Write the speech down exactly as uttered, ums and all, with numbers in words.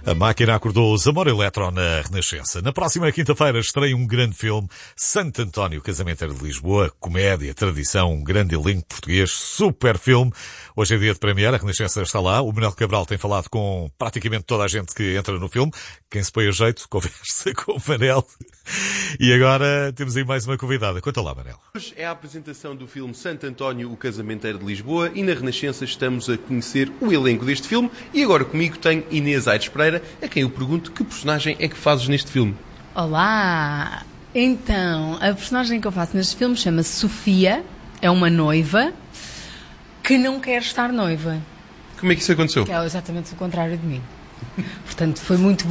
A máquina acordou os Amor Eletro na Renascença. Na próxima quinta-feira estreia um grande filme, Santo António, Casamento de Lisboa, comédia, tradição, um grande elenco português, super filme. Hoje é dia de premiere, a Renascença está lá. O Manuel Cabral tem falado com praticamente toda a gente que entra no filme. Quem se põe a jeito, conversa com o Manel. E agora temos aí mais uma convidada. Conta lá, Manel. Hoje é a apresentação do filme Santo António, o Casamenteiro de Lisboa, e na Renascença estamos a conhecer o elenco deste filme. E agora comigo tenho Inês Aires Pereira, a quem eu pergunto que personagem é que fazes neste filme. Olá! Então, a personagem que eu faço neste filme chama-se Sofia, é uma noiva que não quer estar noiva. Como é que isso aconteceu? Que é exatamente o contrário de mim. Portanto, foi muito